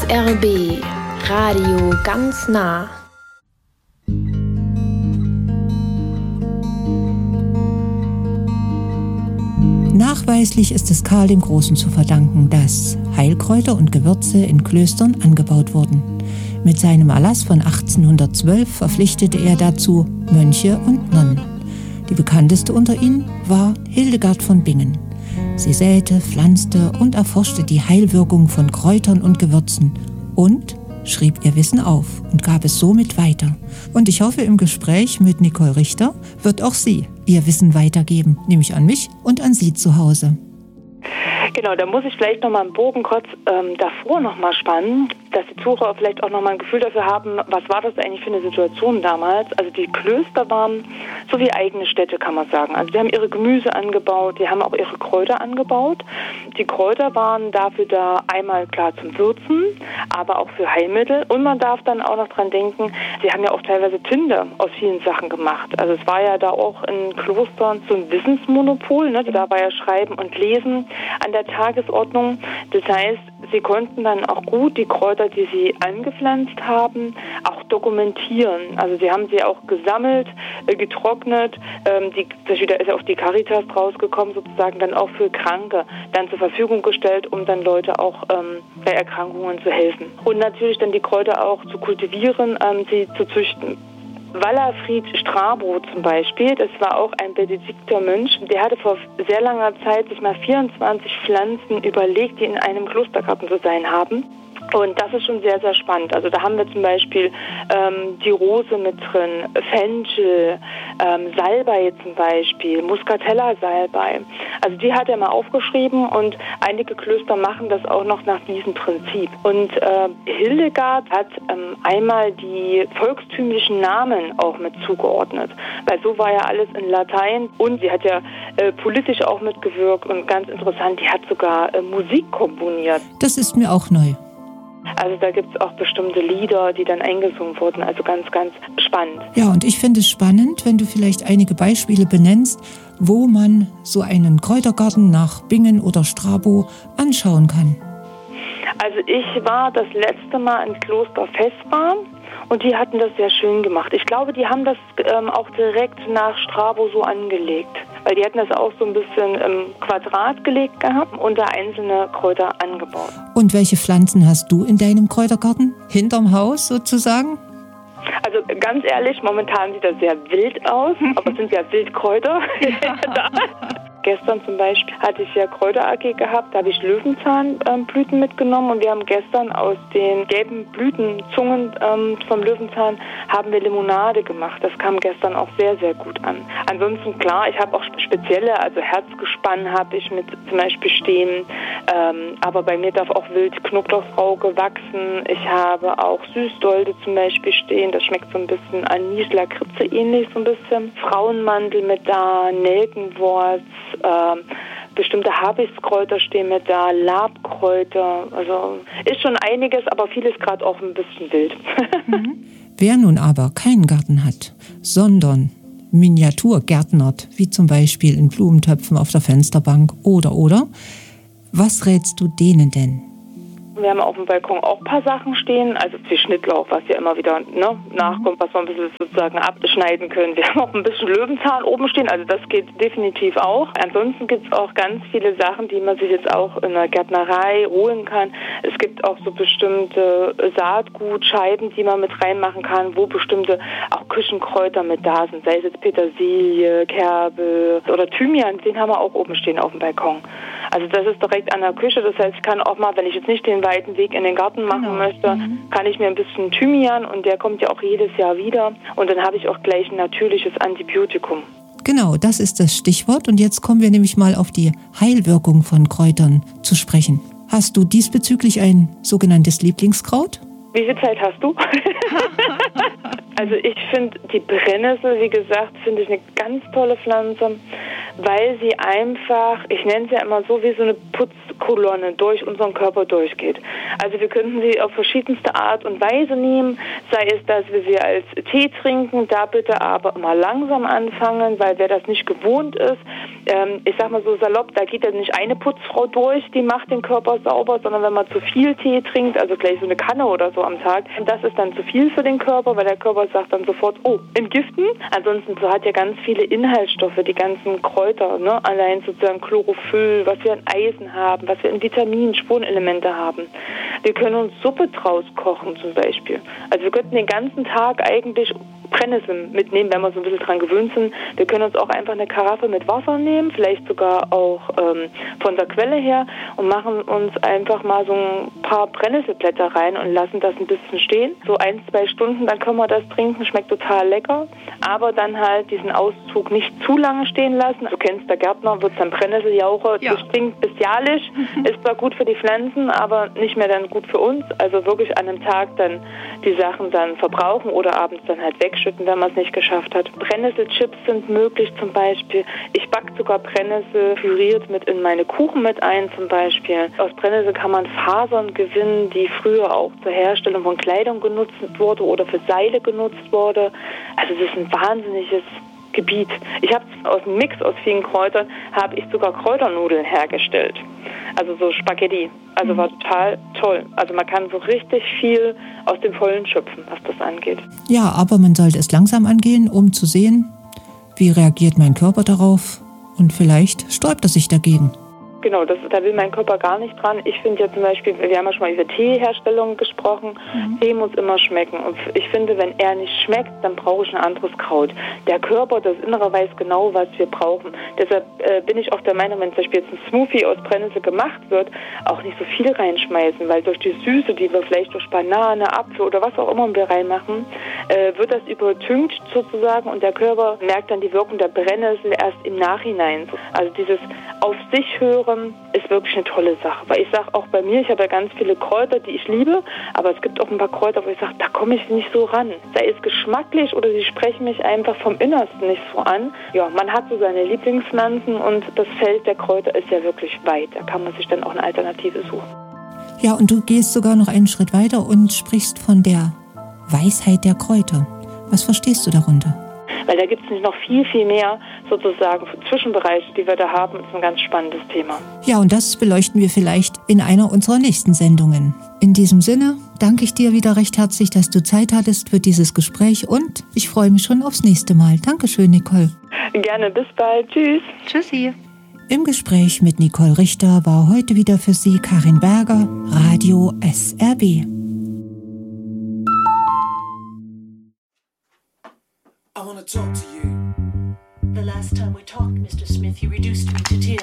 SRB Radio ganz nah. Nachweislich ist es Karl dem Großen zu verdanken, dass Heilkräuter und Gewürze in Klöstern angebaut wurden. Mit seinem Erlass von 1812 verpflichtete er dazu Mönche und Nonnen. Die bekannteste unter ihnen war Hildegard von Bingen. Sie säte, pflanzte und erforschte die Heilwirkung von Kräutern und Gewürzen und schrieb ihr Wissen auf und gab es somit weiter. Und ich hoffe, im Gespräch mit Nicole Richter wird auch sie ihr Wissen weitergeben, nämlich an mich und an Sie zu Hause. Genau, da muss ich vielleicht nochmal einen Bogen kurz davor nochmal spannen, dass die Zuhörer vielleicht auch nochmal ein Gefühl dafür haben, was war das eigentlich für eine Situation damals. Also die Klöster waren so wie eigene Städte, kann man sagen. Also die haben ihre Gemüse angebaut, die haben auch ihre Kräuter angebaut. Die Kräuter waren dafür da, einmal klar zum Würzen, aber auch für Heilmittel. Und man darf dann auch noch dran denken, sie haben ja auch teilweise Tinte aus vielen Sachen gemacht. Also es war ja da auch in Klostern so ein Wissensmonopol, ne? Da war ja Schreiben und Lesen an der Tagesordnung. Das heißt, sie konnten dann auch gut die Kräuter, die sie angepflanzt haben, auch dokumentieren. Also sie haben sie auch gesammelt, getrocknet. Da ist ja auch die Caritas rausgekommen, sozusagen dann auch für Kranke dann zur Verfügung gestellt, um dann Leute auch bei Erkrankungen zu helfen. Und natürlich dann die Kräuter auch zu kultivieren, sie zu züchten. Walafrid Strabo zum Beispiel, das war auch ein benedikter Mönch, der hatte vor sehr langer Zeit sich mal 24 Pflanzen überlegt, die in einem Klostergarten zu sein haben. Und das ist schon sehr, sehr spannend. Also da haben wir zum Beispiel die Rose mit drin, Fenchel, Salbei zum Beispiel, Muscatella-Salbei. Also die hat er mal aufgeschrieben und einige Klöster machen das auch noch nach diesem Prinzip. Und Hildegard hat einmal die volkstümlichen Namen auch mit zugeordnet, weil so war ja alles in Latein und sie hat ja politisch auch mitgewirkt und ganz interessant, die hat sogar Musik komponiert. Das ist mir auch neu. Also da gibt es auch bestimmte Lieder, die dann eingesungen wurden. Also ganz, ganz spannend. Ja, und ich finde es spannend, wenn du vielleicht einige Beispiele benennst, wo man so einen Kräutergarten nach Bingen oder Strabo anschauen kann. Also ich war das letzte Mal in Kloster Vespa und die hatten das sehr schön gemacht. Ich glaube, die haben das auch direkt nach Strabo so angelegt. Weil die hatten das auch so ein bisschen im Quadrat gelegt gehabt und da einzelne Kräuter angebaut. Und welche Pflanzen hast du in deinem Kräutergarten? Hinterm Haus sozusagen? Also ganz ehrlich, momentan sieht das sehr wild aus, aber es sind ja Wildkräuter. Gestern zum Beispiel hatte ich ja Kräuter-AG gehabt, da habe ich Löwenzahnblüten mitgenommen und wir haben gestern aus den gelben Blütenzungen vom Löwenzahn haben wir Limonade gemacht. Das kam gestern auch sehr, sehr gut an. Ansonsten klar, ich habe auch spezielle, also Herzgespann habe ich mit zum Beispiel stehen, aber bei mir darf auch Wild-Knoblauchrauke wachsen. Ich habe auch Süßdolde zum Beispiel stehen, das schmeckt so ein bisschen Anis-Lakritze ähnlich so ein bisschen. Frauenmandel mit da, Nelkenwurz, bestimmte Habichtskräuter stehen mit da, Labkräuter, also ist schon einiges, aber vieles gerade auch ein bisschen wild. Wer nun aber keinen Garten hat, sondern Miniaturgärtnert, wie zum Beispiel in Blumentöpfen auf der Fensterbank oder, was rätst du denen denn? Wir haben auf dem Balkon auch ein paar Sachen stehen, also wie Schnittlauch, was ja immer wieder nachkommt, was wir ein bisschen sozusagen abschneiden können. Wir haben auch ein bisschen Löwenzahn oben stehen, also das geht definitiv auch. Ansonsten gibt es auch ganz viele Sachen, die man sich jetzt auch in der Gärtnerei holen kann. Es gibt auch so bestimmte Saatgutscheiben, die man mit reinmachen kann, wo bestimmte auch Küchenkräuter mit da sind, sei es jetzt Petersilie, Kerbel oder Thymian, den haben wir auch oben stehen auf dem Balkon. Also das ist direkt an der Küche, das heißt, ich kann auch mal, wenn ich jetzt nicht den weiten Weg in den Garten machen möchte, kann ich mir ein bisschen Thymian und der kommt ja auch jedes Jahr wieder und dann habe ich auch gleich ein natürliches Antibiotikum. Genau, das ist das Stichwort und jetzt kommen wir nämlich mal auf die Heilwirkung von Kräutern zu sprechen. Hast du diesbezüglich ein sogenanntes Lieblingskraut? Wie viel Zeit hast du? Also ich finde die Brennnessel, wie gesagt, finde ich eine ganz tolle Pflanze. weil sie einfach, ich nenne es ja immer so, wie so eine Putzkolonne durch unseren Körper durchgeht. Also wir könnten sie auf verschiedenste Art und Weise nehmen, sei es, dass wir sie als Tee trinken, da bitte aber immer langsam anfangen, weil wer das nicht gewohnt ist, ich sag mal so salopp, da geht ja nicht eine Putzfrau durch, die macht den Körper sauber, sondern wenn man zu viel Tee trinkt, also gleich so eine Kanne oder so am Tag, das ist dann zu viel für den Körper, weil der Körper sagt dann sofort, oh, entgiften. Ansonsten so hat ja ganz viele Inhaltsstoffe, die ganzen Kräuter, ne? Allein sozusagen Chlorophyll, was wir an Eisen haben, was wir in Vitaminen, Spurenelemente haben. Wir können uns Suppe draus kochen zum Beispiel. Also wir könnten den ganzen Tag eigentlich Brennnessel mitnehmen, wenn wir so ein bisschen dran gewöhnt sind. Wir können uns auch einfach eine Karaffe mit Wasser nehmen, vielleicht sogar auch von der Quelle her und machen uns einfach mal so ein paar Brennnesselblätter rein und lassen das ein bisschen stehen. So 1-2 Stunden, dann können wir das trinken, schmeckt total lecker. Aber dann halt diesen Auszug nicht zu lange stehen lassen. Du kennst der Gärtner, wird dann Brennnesseljauche. Ja. Das klingt bestialisch, ist zwar gut für die Pflanzen, aber nicht mehr dann gut für uns. Also wirklich an einem Tag dann die Sachen dann verbrauchen oder abends dann halt wegschütten, wenn man es nicht geschafft hat. Brennnesselchips sind möglich zum Beispiel. Ich backe sogar Brennnessel püriert mit in meine Kuchen mit ein zum Beispiel. Aus Brennnessel kann man Fasern gewinnen, die früher auch zur Herstellung von Kleidung genutzt wurde oder für Seile genutzt wurde. Also das ist ein wahnsinniges Gebiet. Ich habe aus dem Mix aus vielen Kräutern, habe ich sogar Kräuternudeln hergestellt. Also so Spaghetti. Also war total toll. Also man kann so richtig viel aus dem Vollen schöpfen, was das angeht. Ja, aber man sollte es langsam angehen, um zu sehen, wie reagiert mein Körper darauf und vielleicht sträubt er sich dagegen. Genau, da will mein Körper gar nicht dran. Ich finde ja zum Beispiel, wir haben ja schon mal über Teeherstellung gesprochen, Tee muss immer schmecken. Und ich finde, wenn er nicht schmeckt, dann brauche ich ein anderes Kraut. Der Körper, das Innere weiß genau, was wir brauchen. Deshalb bin ich auch der Meinung, wenn zum Beispiel jetzt ein Smoothie aus Brennnessel gemacht wird, auch nicht so viel reinschmeißen, weil durch die Süße, die wir vielleicht durch Banane, Apfel oder was auch immer wir reinmachen, wird das übertüncht sozusagen und der Körper merkt dann die Wirkung der Brennnessel erst im Nachhinein. Also dieses auf sich hören ist wirklich eine tolle Sache. Weil ich sage auch bei mir, ich habe ja ganz viele Kräuter, die ich liebe, aber es gibt auch ein paar Kräuter, wo ich sage, da komme ich nicht so ran. Sei es geschmacklich oder sie sprechen mich einfach vom Innersten nicht so an. Ja, man hat so seine Lieblingspflanzen und das Feld der Kräuter ist ja wirklich weit. Da kann man sich dann auch eine Alternative suchen. Ja, und du gehst sogar noch einen Schritt weiter und sprichst von der Weisheit der Kräuter. Was verstehst du darunter? Weil da gibt es noch viel, viel mehr sozusagen Zwischenbereiche, die wir da haben. Das ist ein ganz spannendes Thema. Ja, und das beleuchten wir vielleicht in einer unserer nächsten Sendungen. In diesem Sinne danke ich dir wieder recht herzlich, dass du Zeit hattest für dieses Gespräch und ich freue mich schon aufs nächste Mal. Dankeschön, Nicole. Gerne, bis bald. Tschüss. Tschüssi. Im Gespräch mit Nicole Richter war heute wieder für Sie Karin Berger, Radio SRB. I want to talk to you. The last time we talked, Mr. Smith, you reduced me to tears.